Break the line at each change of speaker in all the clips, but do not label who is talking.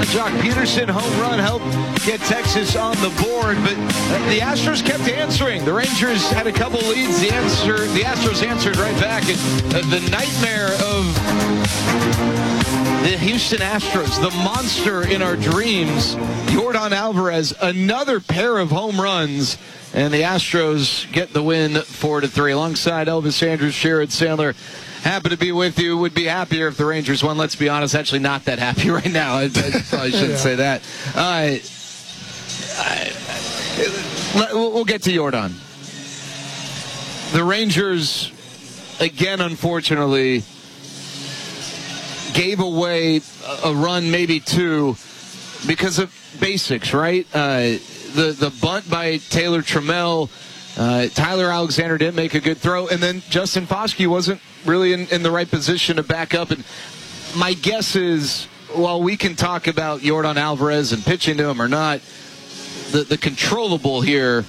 Jock Peterson home run helped get Texas on the board, but the Astros kept answering. The Rangers had a couple leads. The Astros answered right back. And the nightmare of the Houston Astros, the monster in our dreams, Yordan Alvarez, another pair of home runs, and the Astros get the win 4-3. Alongside Elvis Andrus, Sherrod Sandler, happy to be with you. Would be happier if the Rangers won. Let's be honest, actually not that happy right now. I probably shouldn't say that. We'll get to Yordan. The Rangers, again, unfortunately, gave away a run, maybe two, because of basics, right? The bunt by Taylor Trammell, Tyler Alexander didn't make a good throw, and then Justin Foskey wasn't really in the right position to back up. And my guess is, while we can talk about Yordan Alvarez and pitching to him or not, the controllable here,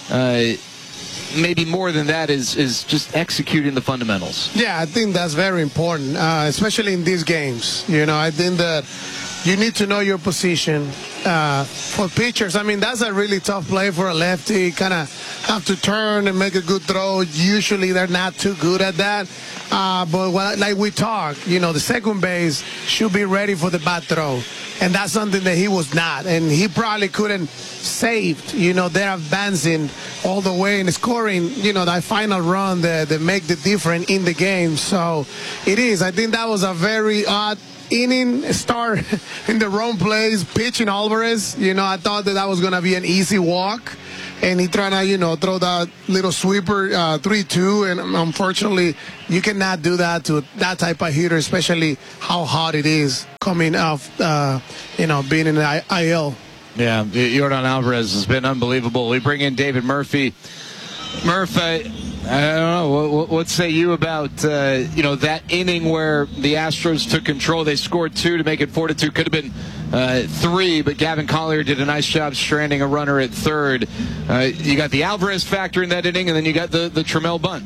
maybe more than that, is just executing the fundamentals.
Yeah, I think that's very important, especially in these games. You know, I think that you need to know your position. For pitchers, I mean, that's a really tough play for a lefty. Kind of have to turn and make a good throw. Usually they're not too good at that. But like we talked, you know, the second base should be ready for the bat throw. And that's something that he was not. And he probably couldn't save, you know, they're advancing all the way and scoring, you know, that final run that make the difference in the game. So it is. I think that was a very odd inning, start in the wrong place, pitching Alvarez. You know, I thought that was going to be an easy walk. And he trying to, you know, throw that little sweeper 3-2. And unfortunately, you cannot do that to that type of hitter, especially how hot it is coming off, you know, being in the IL.
Yeah, Yordan Alvarez has been unbelievable. We bring in David Murphy. Murph, I don't know. What say you about you know, that inning where the Astros took control? They scored 2 to make it 4-2. Could have been 3, but Gavin Collier did a nice job stranding a runner at third. You got the Alvarez factor in that inning, and then you got the Trammell bunt.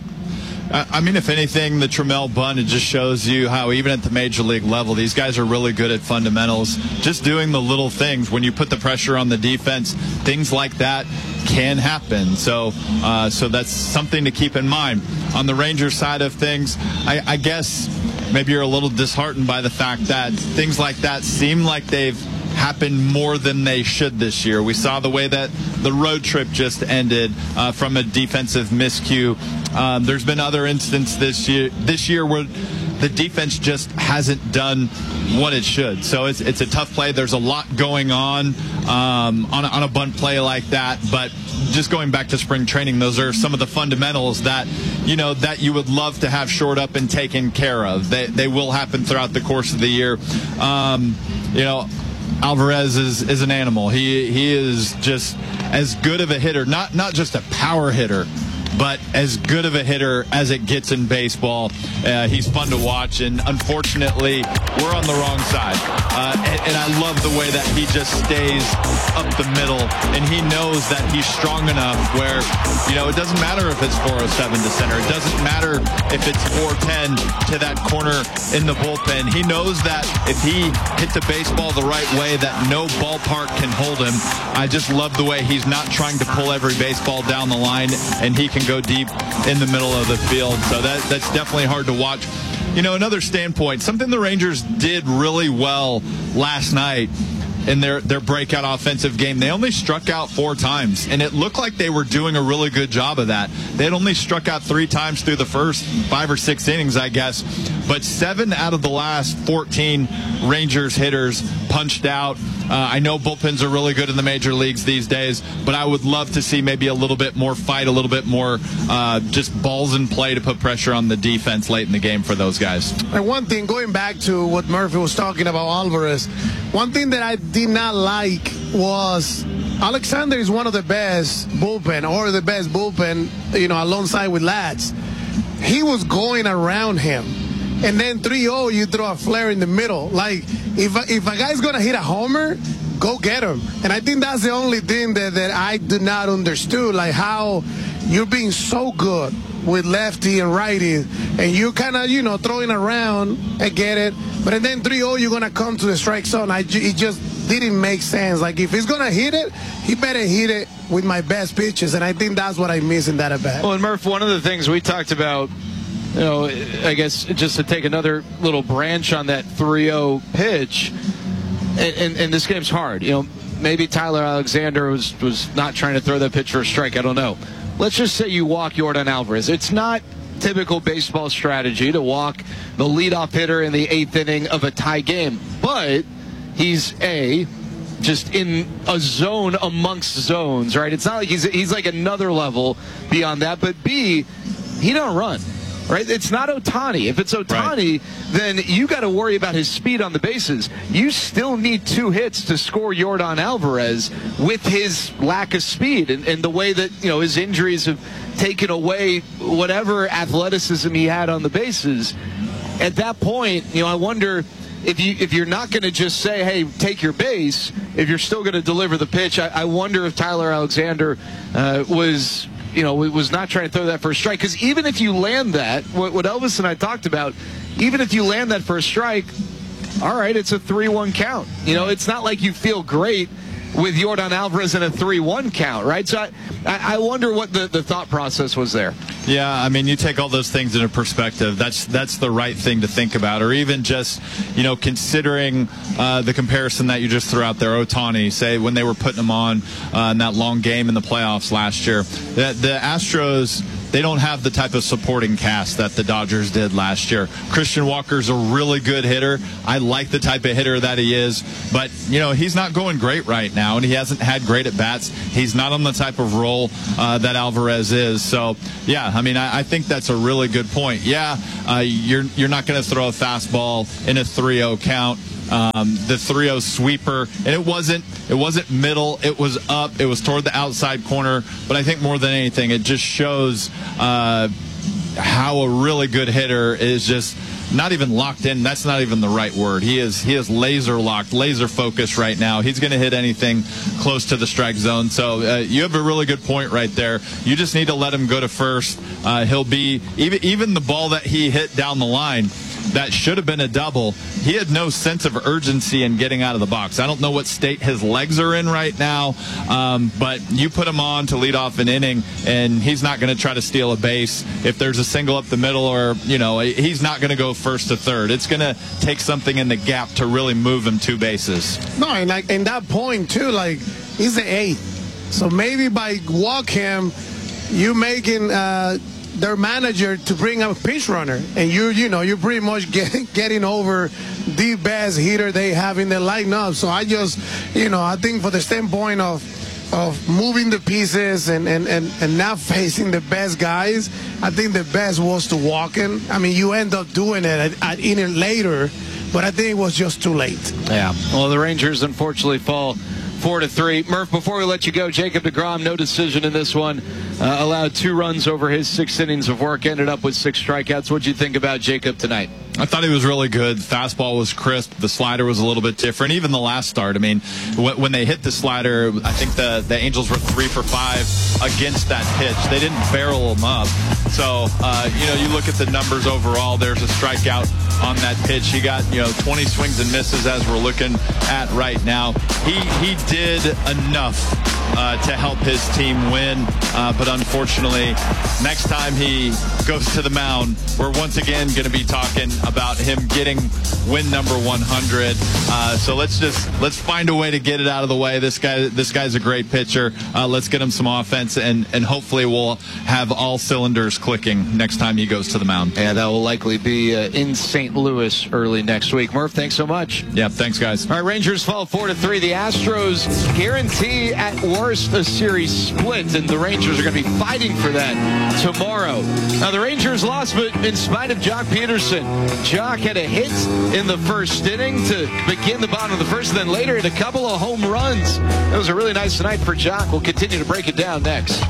I mean, if anything, the Trammell bunt, it just shows you how even at the major league level, these guys are really good at fundamentals. Just doing the little things. When you put the pressure on the defense, things like that can happen. So that's something to keep in mind. On the Rangers side of things, I guess maybe you're a little disheartened by the fact that things like that seem like they've happened more than they should this year. We saw the way that the road trip just ended from a defensive miscue. There's been other instances this year where the defense just hasn't done what it should. So it's a tough play. There's a lot going on a bunt play like that. But just going back to spring training, those are some of the fundamentals that, you know, that you would love to have shored up and taken care of. They will happen throughout the course of the year. You know, Alvarez is an animal. He is just as good of a hitter, not just a power hitter, but as good of a hitter as it gets in baseball. He's fun to watch, and unfortunately, we're on the wrong side. And I love the way that he just stays up the middle, and he knows that he's strong enough where, you know, it doesn't matter if it's 407 to center. It doesn't matter if it's 410 to that corner in the bullpen. He knows that if he hit the baseball the right way, that no ballpark can hold him. I just love the way he's not trying to pull every baseball down the line, and he can go deep in the middle of the field. So that's definitely hard to watch. You know, another standpoint, something the Rangers did really well last night in their breakout offensive game. They only struck out 4 times, and it looked like they were doing a really good job of that. They had only struck out 3 times through the first 5 or 6 innings, I guess, but 7 out of the last 14 Rangers hitters punched out. I know bullpens are really good in the major leagues these days, but I would love to see maybe a little bit more fight, a little bit more just balls in play to put pressure on the defense late in the game for those guys.
And one thing, going back to what Murphy was talking about Alvarez, one thing that I did not like was Alexander is one of the best bullpen, or the best bullpen, you know, alongside with Lads. He was going around him. And then 3-0, you throw a flare in the middle. Like, if a guy's going to hit a homer, go get him. And I think that's the only thing that I do not understand, like how you're being so good with lefty and righty, and you kind of, throwing around and get it. But then 3-0, you're going to come to the strike zone. It just didn't make sense. Like, if he's going to hit it, he better hit it with my best pitches, and I think that's what I miss in that at-bat.
Well, and Murph, one of the things we talked about, I guess just to take another little branch on that 3-0 pitch, and this game's hard. Maybe Tyler Alexander was not trying to throw that pitch for a strike. I don't know. Let's just say you walk Yordan Alvarez. It's not typical baseball strategy to walk the leadoff hitter in the 8th inning of a tie game. But he's just in a zone amongst zones, right? It's not like he's like another level beyond that. But B, he don't run. Right? It's not Ohtani. If it's Ohtani, right, then you got to worry about his speed on the bases. You still need 2 hits to score Yordan Alvarez with his lack of speed and the way that, his injuries have taken away whatever athleticism he had on the bases. At that point, I wonder if you're not going to just say, hey, take your base, if you're still going to deliver the pitch. I wonder if Tyler Alexander was not trying to throw that for a strike. Because even if you land that, what Elvis and I talked about, even if you land that for a strike, all right, it's a 3-1 count. It's not like you feel great with Yordan Alvarez in a 3-1 count, right? So I wonder what the thought process was there.
Yeah, I mean, you take all those things into perspective. That's the right thing to think about. Or even just, considering the comparison that you just threw out there, Ohtani, say when they were putting him on in that long game in the playoffs last year. The Astros, they don't have the type of supporting cast that the Dodgers did last year. Christian Walker's a really good hitter. I like the type of hitter that he is, but he's not going great right now, and he hasn't had great at bats. He's not on the type of role that Alvarez is. So yeah, I mean, I think that's a really good point. Yeah, you're not going to throw a fastball in a 3-0 count. The 3-0 sweeper, and it wasn't middle, it was up, it was toward the outside corner, but I think more than anything it just shows how a really good hitter is just not even locked in. That's not even the right word. He is laser locked, laser focused right now. He's going to hit anything close to the strike zone. So you have a really good point right there. You just need to let him go to first. He'll be even the ball that he hit down the line that should have been a double. He had no sense of urgency in getting out of the box. I don't know what state his legs are in right now, but you put him on to lead off an inning, and he's not going to try to steal a base. If there's a single up the middle, or he's not going to go first to third. It's going to take something in the gap to really move him 2 bases.
No, and like in that point too, like he's the 8th, so maybe by walk him, you making their manager to bring up a pinch runner, and you're pretty much getting over the best hitter they have in their lineup. So I just, I think for the standpoint of moving the pieces and not facing the best guys, I think the best was to walk him. I mean, you end up doing it at inning later, but I think it was just too late.
Yeah. Well, the Rangers unfortunately fall 4-3. Murph, before we let you go, Jacob deGrom, no decision in this one. Allowed 2 runs over his 6 innings of work. Ended up with 6 strikeouts. What'd you think about Jacob tonight?
I thought he was really good. The fastball was crisp. The slider was a little bit different. Even the last start, I mean, when they hit the slider, I think the Angels were 3 for 5 against that pitch. They didn't barrel him up. So, you look at the numbers overall, there's a strikeout on that pitch. He got, 20 swings and misses as we're looking at right now. He did enough to help his team win, but unfortunately, next time he goes to the mound, we're once again going to be talking about him getting win number 100. So let's find a way to get it out of the way. This guy's a great pitcher. Let's get him some offense, and hopefully we'll have all cylinders clicking next time he goes to the mound.
And that will likely be in St. Louis early next week. Murph, thanks so much.
Yeah, thanks, guys.
All right, Rangers fall 4-3. The Astros guarantee at worst a series split, and the Rangers are going to be fighting for that tomorrow. Now, the Rangers lost, but in spite of Jock Peterson, Jock had a hit in the first inning to begin the bottom of the first, and then later hit a couple of home runs. That was a really nice night for Jock. We'll continue to break it down next.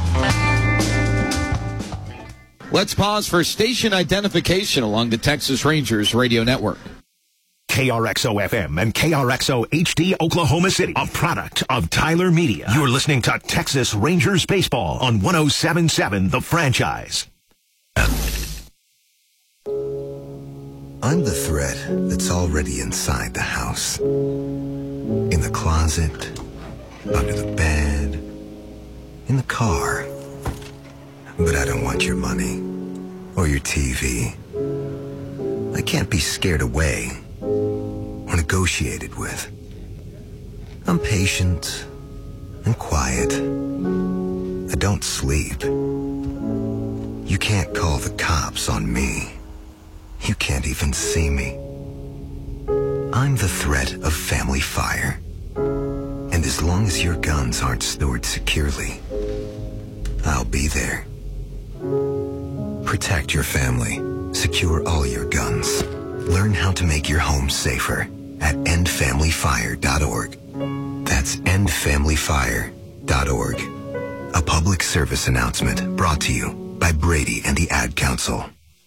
Let's pause for station identification along the Texas Rangers radio network.
KRXO-FM and KRXO HD Oklahoma City, a product of Tyler Media. You're listening to Texas Rangers Baseball on 107.7 The Franchise.
I'm the thread that's already inside the house. In the closet, under the bed, in the car. But I don't want your money or your TV. I can't be scared away or negotiated with. I'm patient and quiet. I don't sleep. You can't call the cops on me. You can't even see me. I'm the threat of family fire. And as long as your guns aren't stored securely, I'll be there. Protect your family. Secure all your guns. Learn how to make your home safer at endfamilyfire.org. That's endfamilyfire.org. A public service announcement brought to you by Brady and the Ad Council.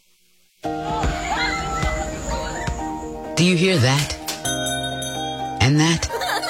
Do you hear that? And that?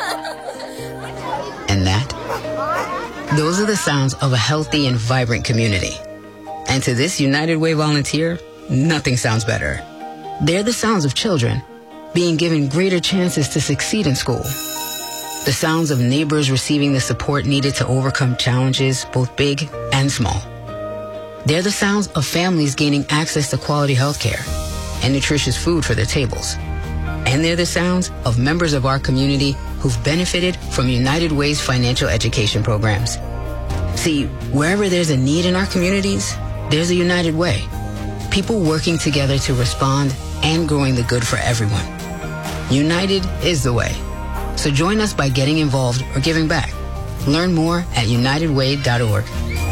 And that? Those are the sounds of a healthy and vibrant community. And to this United Way volunteer, nothing sounds better. They're the sounds of children being given greater chances to succeed in school. The sounds of neighbors receiving the support needed to overcome challenges, both big and small. They're the sounds of families gaining access to quality health care and nutritious food for their tables. And they're the sounds of members of our community who've benefited from United Way's financial education programs. See, wherever there's a need in our communities, there's a United Way. People working together to respond and growing the good for everyone. United is the way. So join us by getting involved or giving back. Learn more at unitedway.org.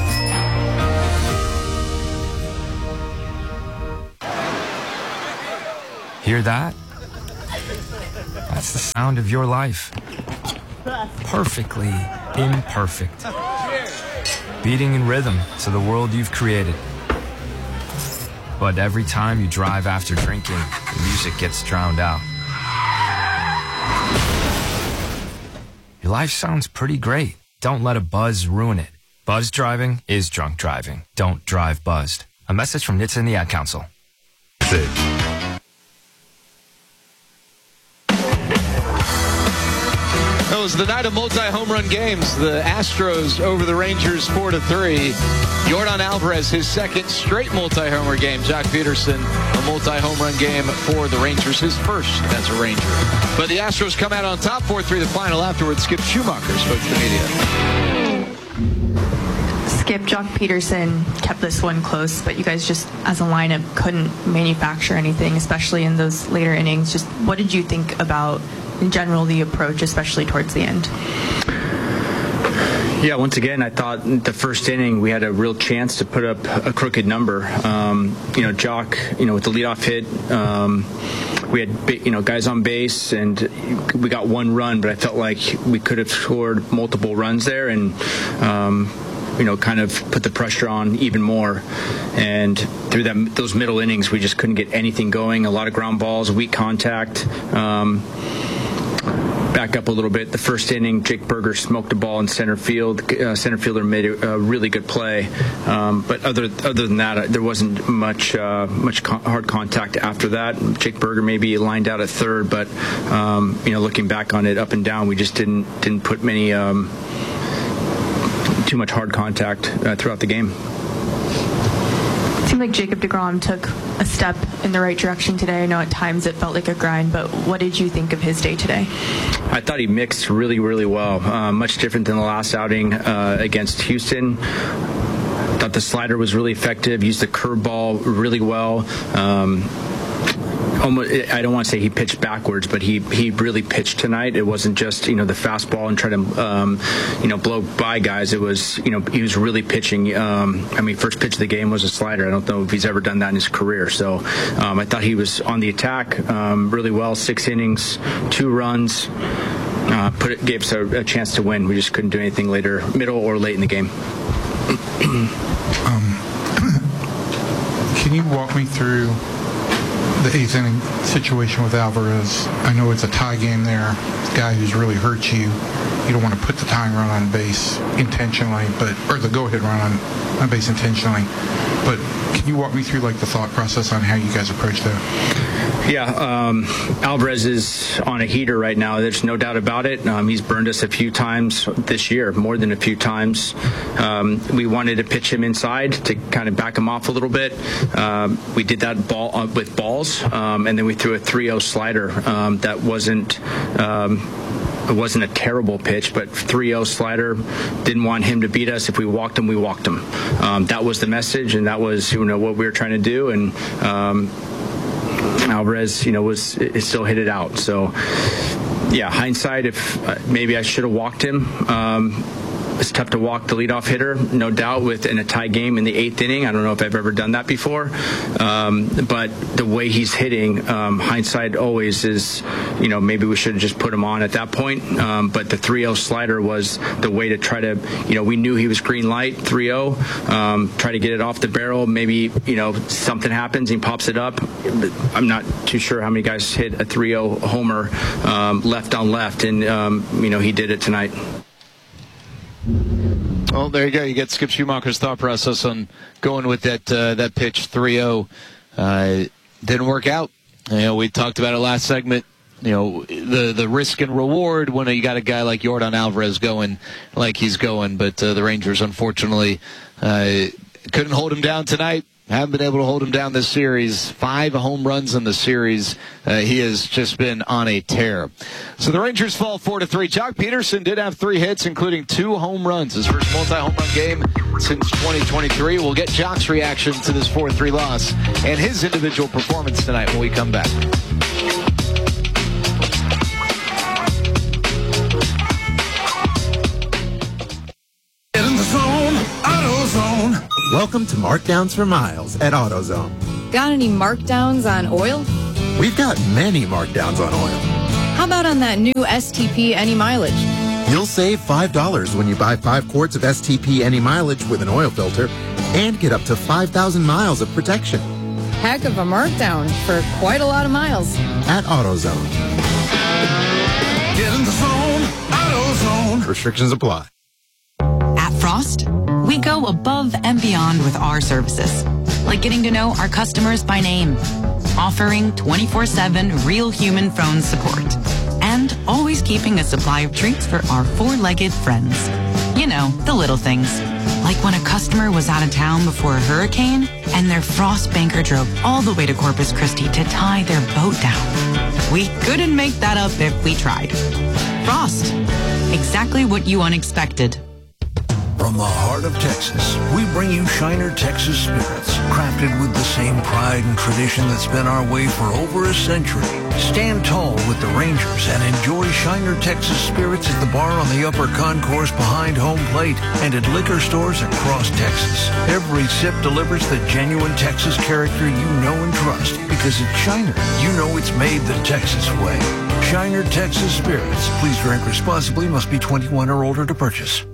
Hear that? That's the sound of your life. Perfectly imperfect. Beating in rhythm to the world you've created. But every time you drive after drinking, the music gets drowned out. Your life sounds pretty great. Don't let a buzz ruin it. Buzz driving is drunk driving. Don't drive buzzed. A message from NHTSA and the Ad Council.
It was the night of multi-home run games. The Astros over the Rangers 4-3. Yordan Alvarez, his second straight multi-home run game. Jock Peterson, a multi-home run game for the Rangers, his first as a Ranger. But the Astros come out on top 4-3 the final afterwards. Skip Schumacher spoke to the media.
Skip, Jock Peterson kept this one close, but you guys just, as a lineup, couldn't manufacture anything, especially in those later innings. Just what did you think about, in general, the approach, especially towards the end?
Yeah, once again, I thought the first inning we had a real chance to put up a crooked number. Jock, with the leadoff hit, we had, guys on base, and we got one run, but I felt like we could have scored multiple runs there and, kind of put the pressure on even more. And through those middle innings, we just couldn't get anything going. A lot of ground balls, weak contact. Back up a little bit. The first inning, Jake Berger smoked a ball in center field. Center fielder made a really good play. But other than that, there wasn't much hard contact after that. Jake Berger maybe lined out at third, but looking back on it, up and down, we just didn't put many too much hard contact throughout the game.
It seemed like Jacob deGrom took a step in the right direction today. I know at times it felt like a grind, but what did you think of his day today?
I thought he mixed really, really well. Much different than the last outing against Houston. Thought the slider was really effective, used the curveball really well. I don't want to say he pitched backwards, but he really pitched tonight. It wasn't just the fastball and try to blow by guys. It was he was really pitching. First pitch of the game was a slider. I don't know if he's ever done that in his career. So I thought he was on the attack really well. 6 innings, 2 runs. Gave us a chance to win. We just couldn't do anything later, middle or late in the game.
Can you walk me through the 8th inning situation with Alvarez. I know it's a tie game there. The guy who's really hurt you. You don't want to put the tying run on base intentionally, or the go-ahead run on base intentionally. But can you walk me through like the thought process on how you guys approach that?
Yeah, Alvarez is on a heater right now. There's no doubt about it. He's burned us a few times this year, more than a few times. We wanted to pitch him inside to kind of back him off a little bit. We did that with balls, and then we threw a 3-0 slider that wasn't. It wasn't a terrible pitch, but 3-0 slider. Didn't want him to beat us. If we walked him, we walked him. That was the message, and that was what we were trying to do. And Alvarez, it still hit it out. So, yeah, hindsight, if maybe I should have walked him. It's tough to walk the leadoff hitter, no doubt, in a tie game in the 8th inning. I don't know if I've ever done that before. But the way he's hitting, hindsight always is, maybe we should have just put him on at that point. But the 3-0 slider was the way to try to, we knew he was green light, 3-0. Try to get it off the barrel. Maybe, something happens, he pops it up. I'm not too sure how many guys hit a 3-0 homer left on left. And, he did it tonight.
Well, there you go. You get Skip Schumacher's thought process on going with that pitch 3-0. Didn't work out. We talked about it last segment. The risk and reward when you got a guy like Yordan Alvarez going like he's going. But the Rangers, unfortunately, couldn't hold him down tonight. Haven't been able to hold him down this series. 5 home runs in the series. He has just been on a tear. So the Rangers fall 4-3. Joc Pederson did have 3 hits, including 2 home runs. His first multi-home run game since 2023. We'll get Joc's reaction to this 4-3 loss and his individual performance tonight when we come back.
Get in the zone, AutoZone. Welcome to Markdowns for Miles at AutoZone.
Got any markdowns on oil?
We've got many markdowns on oil.
How about on that new STP Any Mileage?
You'll save $5 when you buy 5 quarts of STP Any Mileage with an oil filter and get up to 5,000 miles of protection.
Heck of a markdown for quite a lot of miles.
At AutoZone. Get in the zone, AutoZone. Restrictions apply.
At Frost, we go above and beyond with our services, like getting to know our customers by name, offering 24/7 real human phone support, and always keeping a supply of treats for our 4-legged friends. The little things, like when a customer was out of town before a hurricane and their Frost banker drove all the way to Corpus Christi to tie their boat down. We couldn't make that up if we tried. Frost, exactly what you unexpected.
From the heart of Texas, we bring you Shiner Texas Spirits, crafted with the same pride and tradition that's been our way for over a century. Stand tall with the Rangers and enjoy Shiner Texas Spirits at the bar on the upper concourse behind home plate and at liquor stores across Texas. Every sip delivers the genuine Texas character you know and trust, because at Shiner, you know it's made the Texas way. Shiner Texas Spirits. Please drink responsibly. Must be 21 or older to purchase.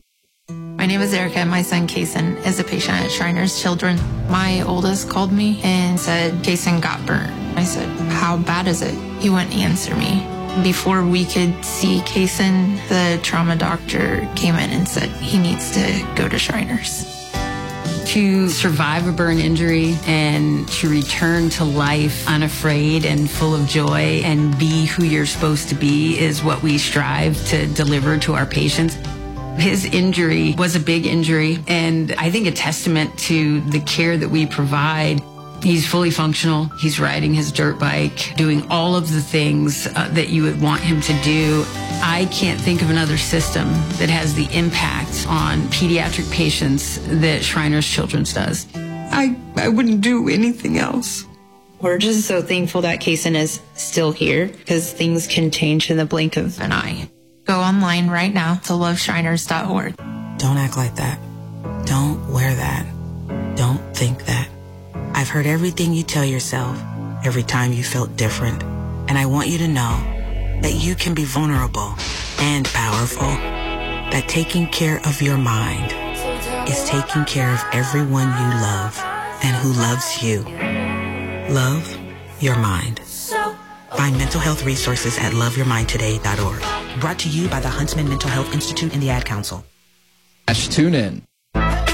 My name is Erica, and my son Kason is a patient at Shriners Children. My oldest called me and said Kason got burnt. I said, how bad is it? He wouldn't answer me. Before we could see Kason, the trauma doctor came in and said he needs to go to Shriners.
To survive a burn injury and to return to life unafraid and full of joy and be who you're supposed to be is what we strive to deliver to our patients. His injury was a big injury, and I think a testament to the care that we provide. He's fully functional. He's riding his dirt bike, doing all of the things that you would want him to do. I can't think of another system that has the impact on pediatric patients that Shriners Children's does.
I wouldn't do anything else. We're just so thankful that Kason is still here, because things can change in the blink of an eye. Go online right now to loveshriners.org.
Don't act like that. Don't wear that. Don't think that. I've heard everything you tell yourself every time you felt different. And I want you to know that you can be vulnerable and powerful. That taking care of your mind is taking care of everyone you love and who loves you. Love your mind. Find mental health resources at loveyourmindtoday.org. Brought to you by the Huntsman Mental Health Institute and the Ad Council.
Tune in.